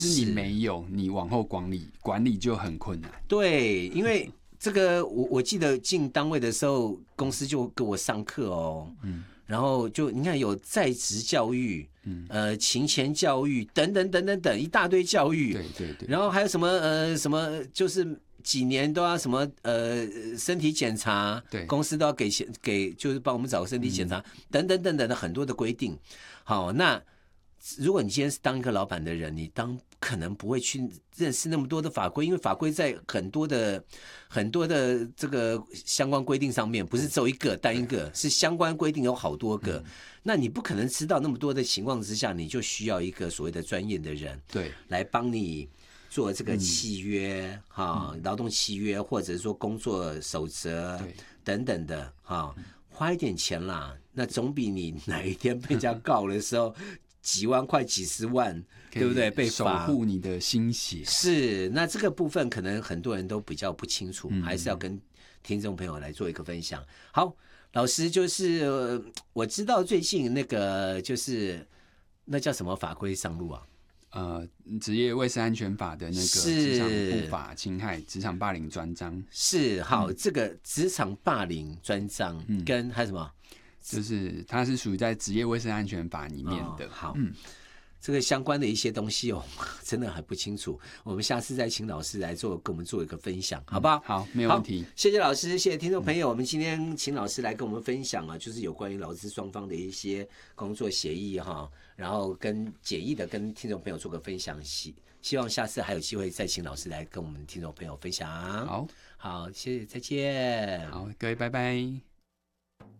是你没有，你往后管理就很困难。 对，因为这个我记得进单位的时候，公司就给我上课哦，然后就你看有在职教育，勤前教育等等等等等一大堆教育， 对对对， 然后还有什么就是几年都要什么身体检查， 对， 公司都要给就是帮我们找个身体检查，等等等等的很多的规定。好，那如果你今天是当一个老板的人，你可能不会去认识那么多的法规，因为法规在很多的这个相关规定上面，不是只有单一个，是相关规定有好多个。那你不可能知道那么多的情况之下，你就需要一个所谓的专业的人， 对， 来帮你做这个契约劳动契约，或者说工作守则等等的花一点钱啦，那总比你哪一天被人家告的时候几万块、几十万，对不对？被罚， 守护你的心血。 是，那这个部分可能很多人都比较不清楚，还是要跟听众朋友来做一个分享。好，老师就是我知道最近那个就是那叫什么法规上路啊？ 职业卫生安全法的那个职场不法侵害、职场霸凌专章是好，这个职场霸凌专章跟还有什么？ 就是它是属于在职业卫生安全法里面的。 好，这个相关的一些东西真的很不清楚。我们下次再请老师来跟我们做一个分享，好不好？ 好，没有问题。 谢谢老师，谢谢听众朋友。我们今天请老师来跟我们分享就是有关于劳资双方的一些工作协议然后跟简易的跟听众朋友做个分享。希望下次还有机会再请老师来跟我们听众朋友分享。 好， 谢谢，再见。 好，各位拜拜。